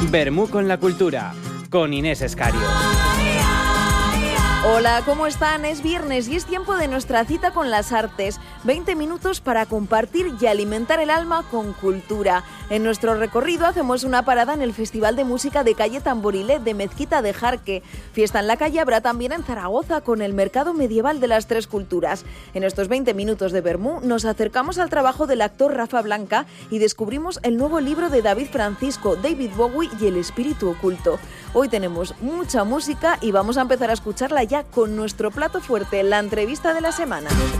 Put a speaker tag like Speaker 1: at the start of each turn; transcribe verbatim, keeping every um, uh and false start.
Speaker 1: Vermú con la cultura, con Inés Escario.
Speaker 2: Hola, ¿cómo están? Es viernes y es tiempo de nuestra cita con las artes. veinte minutos para compartir y alimentar el alma con cultura. En nuestro recorrido hacemos una parada en el Festival de Música de Calle Tamborilé de Mezquita de Jarque. Fiesta en la calle habrá también en Zaragoza con el Mercado Medieval de las Tres Culturas. En estos veinte minutos de Vermú nos acercamos al trabajo del actor Rafa Blanca y descubrimos el nuevo libro de David Francisco, David Bowie y el espíritu oculto. Hoy tenemos mucha música y vamos a empezar a escucharla ya con nuestro plato fuerte, la entrevista de la semana.